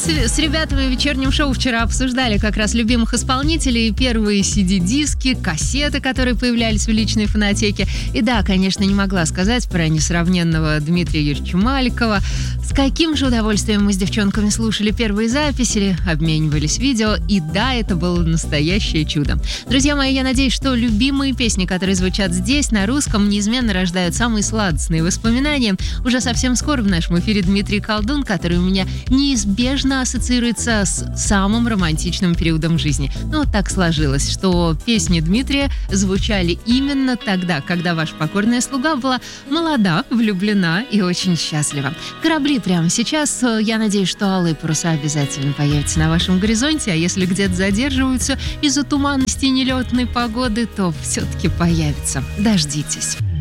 С ребятами в вечернем шоу вчера обсуждали как раз любимых исполнителей, первые CD-диски, кассеты, которые появлялись в личной фонотеке. И да, конечно, не могла сказать про несравненного Дмитрия Юрьевича Маликова. С каким же удовольствием мы с девчонками слушали первые записи, обменивались видео. И да, это было настоящее чудо. Друзья мои, я надеюсь, что любимые песни, которые звучат здесь, на русском, неизменно рождают самые сладостные воспоминания. Уже совсем скоро в нашем эфире Дмитрий Колдун, который у меня неизбежно ассоциируется с самым романтичным периодом жизни. Но вот так сложилось, что песни Дмитрия звучали именно тогда, когда ваша покорная слуга была молода, влюблена и очень счастлива. Корабли прямо сейчас. Я надеюсь, что алые паруса обязательно появятся на вашем горизонте, а если где-то задерживаются из-за туманности и нелетной погоды, то все-таки появятся. Дождитесь.